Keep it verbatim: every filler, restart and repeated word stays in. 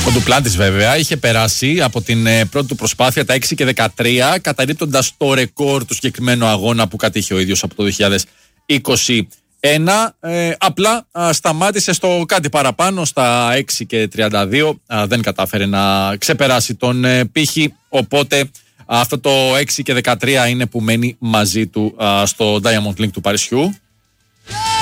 Ο Ντουπλάτης βέβαια είχε περάσει από την ε, πρώτη του προσπάθεια τα έξι και δεκατρία, καταρρίπτοντας το ρεκόρ του συγκεκριμένου αγώνα που κατήχε ο ίδιος από το δύο χιλιάδες είκοσι ένα. Ε, απλά α, σταμάτησε στο κάτι παραπάνω, στα έξι και τριάντα δύο. Α, δεν κατάφερε να ξεπεράσει τον ε, πύχη, οπότε α, αυτό το έξι και δεκατρία είναι που μένει μαζί του α, στο Diamond League του Παρισιού.